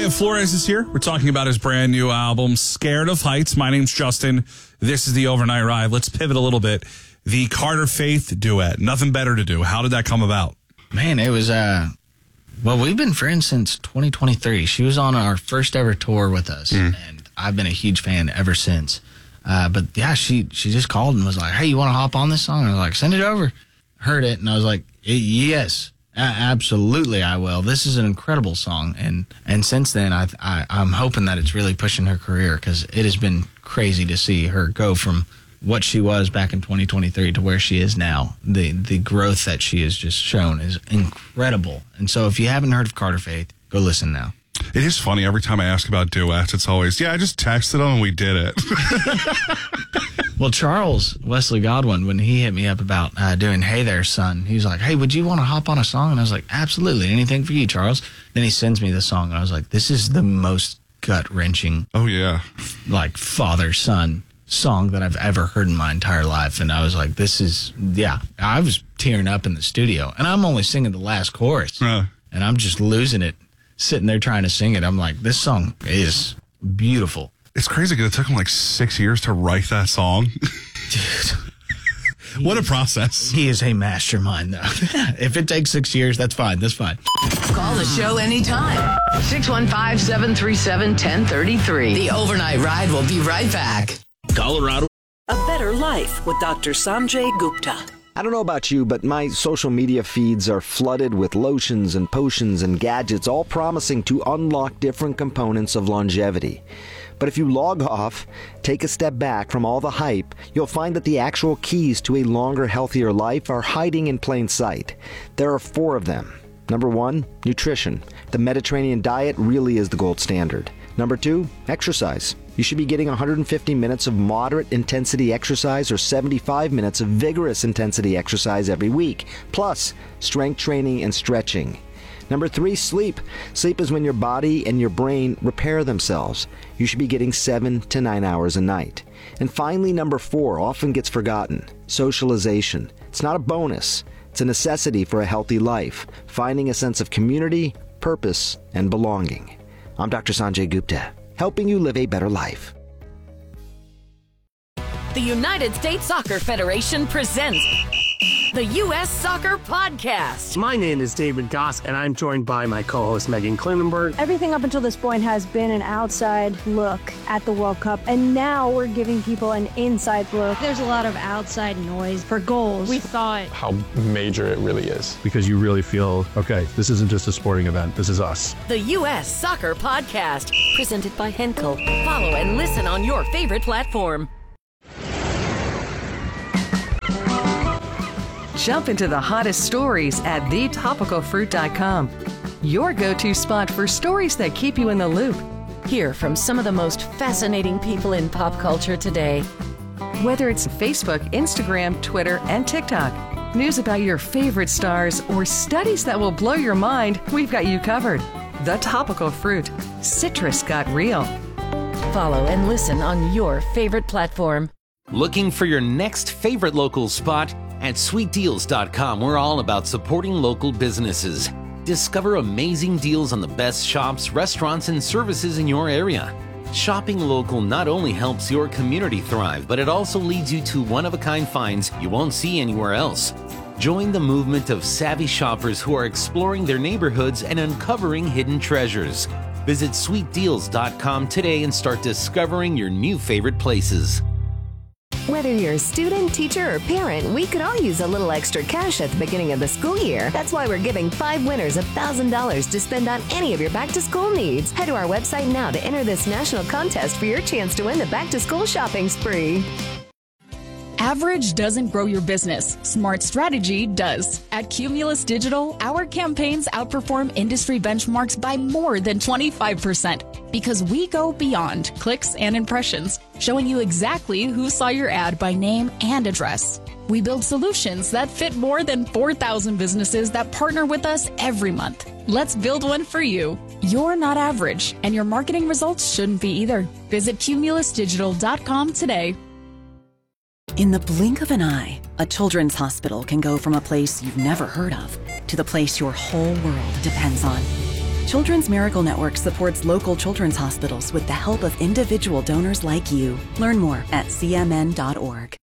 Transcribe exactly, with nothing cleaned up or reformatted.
Isaiah Flores is here. We're talking about his brand new album, Scared of Heights. My name's Justin. This is the Overnight Ride. Let's pivot a little bit. The Carter Faith duet, Nothing Better to Do. How did that come about? Man, it was, uh, well, we've been friends since twenty twenty-three. She was on our first ever tour with us, mm. and I've been a huge fan ever since. Uh, but yeah, she, she just called and was like, hey, you want to hop on this song? And I was like, send it over. Heard it, and I was like, yes, a- absolutely I will. This is an incredible song. And, and since then, I, I, I'm hoping that it's really pushing her career, because it has been crazy to see her go from what she was back in twenty twenty-three to where she is now. The the growth that she has just shown is incredible. And so if you haven't heard of Carter Faith, go listen now. It is funny. Every time I ask about duets, it's always, yeah, I just texted him and we did it. Well, Charles Wesley Godwin, when he hit me up about uh, doing Hey There, Son, he was like, hey, would you want to hop on a song? And I was like, absolutely. Anything for you, Charles. Then he sends me the song, and I was like, this is the most gut-wrenching, oh, yeah, like father-son song that I've ever heard in my entire life. And I was like, this is, yeah, I was tearing up in the studio, and I'm only singing the last chorus, uh. and I'm just losing it, sitting there trying to sing it. I'm like, this song is beautiful. It's crazy because it took him like six years to write that song. Dude. What a process. He is a mastermind, though. If it takes six years, that's fine. That's fine. Call the show anytime. six one five, seven three seven, one zero three three. The Overnight Ride will be right back. Colorado. A better life with Doctor Sanjay Gupta. I don't know about you, but my social media feeds are flooded with lotions and potions and gadgets, all promising to unlock different components of longevity. But if you log off, take a step back from all the hype, you'll find that the actual keys to a longer, healthier life are hiding in plain sight. There are four of them. Number one, nutrition. The Mediterranean diet really is the gold standard. Number two, exercise. You should be getting one hundred fifty minutes of moderate intensity exercise or seventy-five minutes of vigorous intensity exercise every week, plus strength training and stretching. Number three, sleep. Sleep is when your body and your brain repair themselves. You should be getting seven to nine hours a night. And finally, number four, often gets forgotten, socialization. It's not a bonus. It's a necessity for a healthy life, finding a sense of community, purpose, and belonging. I'm Doctor Sanjay Gupta, helping you live a better life. The United States Soccer Federation presents the U S Soccer Podcast. My name is David Goss, and I'm joined by my co-host Megan Klinenberg. Everything up until this point has been an outside look at the World Cup, and now we're giving people an inside look. There's a lot of outside noise for goals. We thought how major it really is. Because you really feel, okay, this isn't just a sporting event, this is us. The U S Soccer Podcast, presented by Henkel. Follow and listen on your favorite platform. Jump into the hottest stories at the topical fruit dot com. Your go-to spot for stories that keep you in the loop. Hear from some of the most fascinating people in pop culture today. Whether it's Facebook, Instagram, Twitter, and TikTok, news about your favorite stars, or studies that will blow your mind, we've got you covered. The Topical Fruit. Citrus got real. Follow and listen on your favorite platform. Looking for your next favorite local spot? At sweet deals dot com, we're all about supporting local businesses. Discover amazing deals on the best shops, restaurants, and services in your area. Shopping local not only helps your community thrive, but it also leads you to one-of-a-kind finds you won't see anywhere else. Join the movement of savvy shoppers who are exploring their neighborhoods and uncovering hidden treasures. Visit sweet deals dot com today and start discovering your new favorite places. Whether you're a student, teacher, or parent, we could all use a little extra cash at the beginning of the school year. That's why we're giving five winners one thousand dollars to spend on any of your back-to-school needs. Head to our website now to enter this national contest for your chance to win the back-to-school shopping spree. Average doesn't grow your business. Smart strategy does. At Cumulus Digital, our campaigns outperform industry benchmarks by more than twenty-five percent because we go beyond clicks and impressions, showing you exactly who saw your ad by name and address. We build solutions that fit more than four thousand businesses that partner with us every month. Let's build one for you. You're not average, and your marketing results shouldn't be either. Visit cumulus digital dot com today. In the blink of an eye, a children's hospital can go from a place you've never heard of to the place your whole world depends on. Children's Miracle Network supports local children's hospitals with the help of individual donors like you. Learn more at c m n dot org.